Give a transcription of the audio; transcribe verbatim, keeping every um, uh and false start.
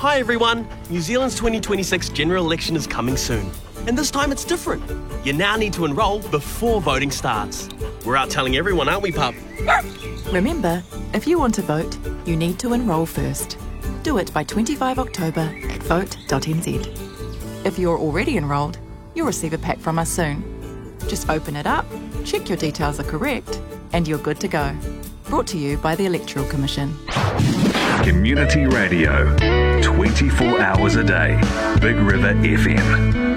Hi everyone, New Zealand's twenty twenty-six general election is coming soon. And this time it's different. You now need to enrol before voting starts. We're out telling everyone, aren't we, pup? Remember, if you want to vote, you need to enrol first. Do it by twenty-fifth of October at vote dot n z. If you're already enrolled, you'll receive a pack from us soon. Just open it up, check your details are correct, and you're good to go. Brought to you by the Electoral Commission. Community radio, twenty-four hours a day. Big River F M.